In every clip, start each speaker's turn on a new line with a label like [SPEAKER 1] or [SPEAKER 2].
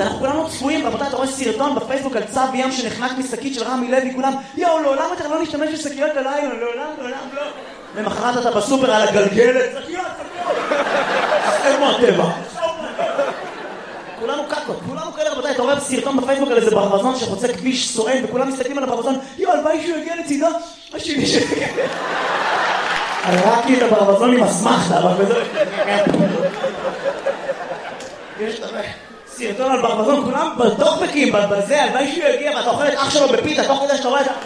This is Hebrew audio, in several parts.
[SPEAKER 1] אנחנו כולנו צפויים, רבותיי, אתה רואה סרטון בפייסבוק על צו ים שנחנק משקית של רמי לוי, כולם, יאו, לעולם יותר לא נשתמש בשקיות הלילה, לעולם לא. למחרת אתה בסופר על הגלגלת, שקיות. איפה הטבע? כולנו קקות, כולנו כאלה, רבותיי, אתה רואה סרטון בפייסבוק על איזה ברווזון שחוצה כביש סואן, וכולם מסתכלים על הברווזון, יאו, הלוואי שהוא יגיע לצידו, השני שקל. הרגתי את הברווזון עם אסמכתה, אבל בזה... יש סרטון על ברווזון, כולם בטוקבקים, בזה, הלוואי שהוא יגיע, ואתה אוכל את אח שלו בפיתה, תוך כדי שאתה רואה את זה.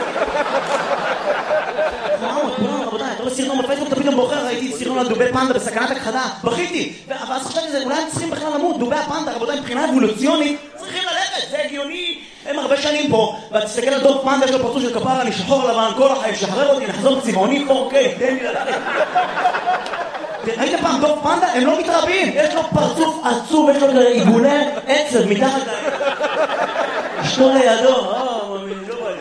[SPEAKER 1] כולם, רבותיי, אתה רואה סרטון בפייסבוק, אתה פתאום בוחר, ראיתי סרטון על דובי פנדה בסכנת הכחדה, בכיתי, ואז חשבתי שזה, אולי הם צריכים בכלל למות, דובי הפנדה, רבותיי, מבחינה אבולוציונית, צריכים ללכת, זה הגיוני, הם הרבה שנים פה, ואתה תסתכל על דוב פנדה, יש לו פרצוף של כפרה, אני שחור לבן, כל החיים, שחרר אותי, נחזור צבעוני 4K, תן לי ללכת. ראית פעם דוב פנדה? הם לא מתרבים, יש לו פרצוף עצוב, יש לו עיגולי עצב מתחת להם. אשתו לידו, מאמין, לא בא לי.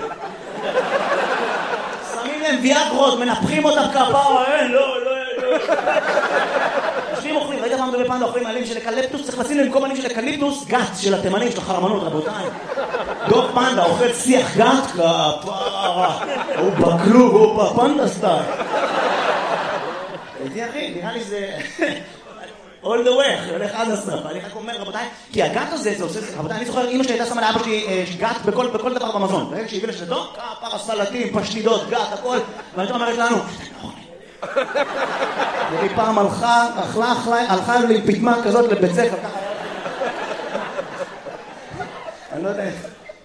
[SPEAKER 1] שמים להם ויאגרות, מנפחים אותם כפרה, לא. יושבים אוכלים, ראית פעם דובי פנדה אוכלים עלים של אקליפטוס, צריך לשים להם קומנים של אקליפטוס, גת של התימנים, של החרמנות, רבותיי. דוב פנדה אוכל שיח גת, כפרה, הוא בכלוב, הוא בפנדה סטייל. איתי אחי, נראה לי זה... all the way, הולך עד הסוף. אני רק אומר, רבותיי, כי הגת הזה, זה עושה... רבותיי, אני זוכר, אמא שלי הייתה שמה לאבא שלי גת בכל דבר במזון. ברגע שהיא הביאה לשתו, כפרה, סלטים, פשטידות, גת, הכל. ואני אומרת לנו, והיא פעם הלכה לי פתמה כזאת לבית ספר, ככה. אני לא יודע איך.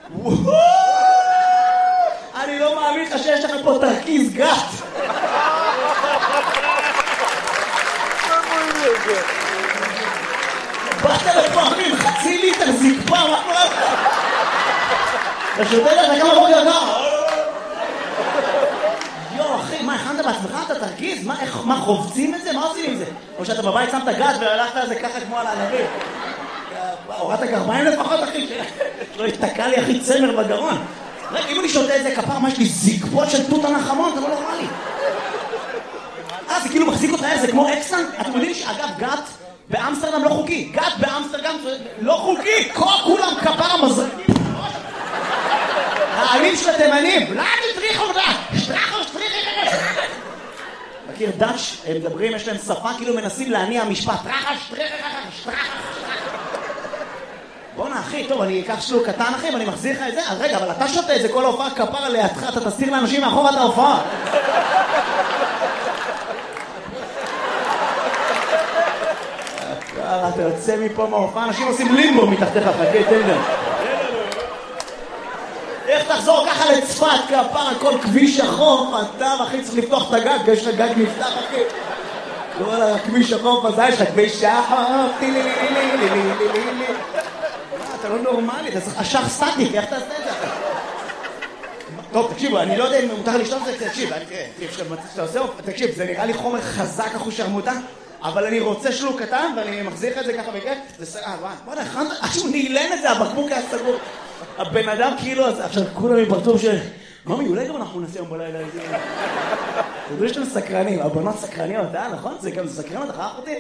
[SPEAKER 1] אני לא מאמין לך שיש לך פה תרכיז גת. באת לפעמים, חצי ליטר זקפה, מה קורה לך? אתה שותה לך כמה בוקר ככה? יו, אחי, מה, הכנת בעצמך את התרכיז? מה, חובצים את זה? מה עושים עם זה? או שאתה בבית שמת גת והלכת על זה ככה כמו על הענבים? הורדת גרביים לפחות, אחי, שלא יתקע לי, אחי, צמר בגרון. רגע, אם אני שותה את זה כפר, מה יש לי זקפות של תות הנחמון? זה לא נורמלי. זה כאילו מחזיק אותך, זה כמו אקסטנט. אתם יודעים שאגב, גת באמסטרדם לא חוקי. גת באמסטרדם לא חוקי. כולם כפר המזרקים. העלים של התימנים. לא, תטריחו אותה. שטרחו. מכיר דאץ', הם מדברים, יש להם שפה, כאילו מנסים להניע משפט. שטרחה. בוא'נה אחי, טוב, אני אקח שלוק קטן אחי, ואני מחזיר לך את זה. אז רגע, אבל אתה שותה את זה כל ההופעה כפר לידך, אתה תסתיר לאנשים מאחור את ההופעה. אתה יוצא מפה מההופעה, אנשים עושים לימבו מתחתיך, חכה, תן להם. איך תחזור ככה לצפת, כפר, כל כביש החוף, אתה אחי צריך לפתוח את הגג, יש לך גג נפתח אחי. כל הכביש החוף הזה, יש לך כביש החוף, אתה לא נורמלי, אתה צריך אשך סטטיק, איך תעשה את זה? טוב, תקשיבו, אני לא יודע אם מותר לשתות את זה, תקשיב, זה נראה לי חומר חזק אחוש הרמותה, אבל אני רוצה שלוק קטן, ואני מחזיר את זה ככה בכיף, זה בוא'נה, עכשיו נעלן את זה, הבקבוק היה סגור. הבן אדם כאילו, עכשיו כולם מפרצוף של... ממי, אולי גם אנחנו נעשה יום בלילה איזה... זה דברים שאתם סקרנים, הבנות סקרניות, נכון? זה גם סקרן אותך, אחותי?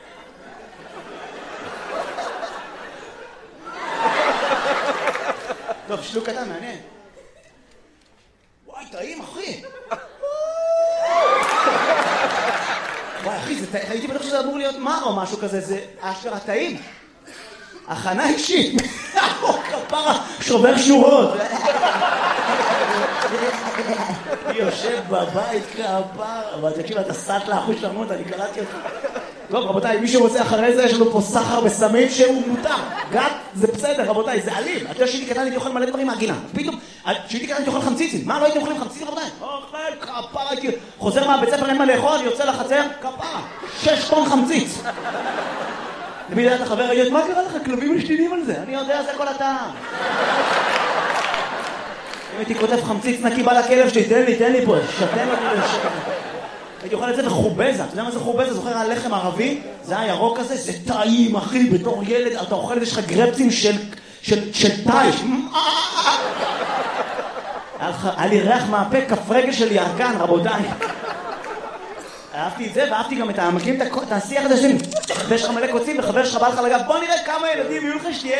[SPEAKER 1] טוב, שלוק קטן, מעניין. וואי, טעים, אחי. וואי, אחי, הייתי בטוח שזה אמור להיות מר או משהו כזה, זה אשכרה טעים. הכנה אישית. כפרה, שובר שורות. יושב בבית כפרה. אבל תקשיב, אתה סט לאחוש למות, אני קראתי אותך. טוב, רבותיי, מי שרוצה אחרי זה, יש לנו פה סחר בסמים שהוא מותר. גת, זה בסדר, רבותיי, זה אלים. אתה יודע שהייתי קטן, הייתי אוכל מלא דברים מהגינה. פתאום, שהייתי קטן, הייתי אוכל חמציצים. מה, לא הייתי אוכלים חמציצים, רבותיי? אוכל, כפרה, הייתי... חוזר מהבית ספר, אין מה לאכול, יוצא לחצר, כפרה. 6 טון חמציץ. למידת החבר, מה קרה לך? כלבים משתינים על זה. אני יודע, זה כל הטעם. אם הייתי כותב חמציץ נקי בא לכלב שלי, תן לי פה, שתן אותי לשקר. הייתי אוכל את זה בחובזה. אתה יודע מה זה חובזה? זוכר על לחם ערבי? זה הירוק הזה, זה טעים, אחי. בתור ילד, אתה אוכל את זה, יש לך גרפצים של טייש. היה לי ריח מהפה, כף רגל של ירקן, רבותיי. אהבתי את זה, ואהבתי גם את המקים, את השיח הזה, ויש לך מלא קוצים, וחבר שלך בא לך לגב, בוא נראה כמה ילדים יהיו לך שתהיה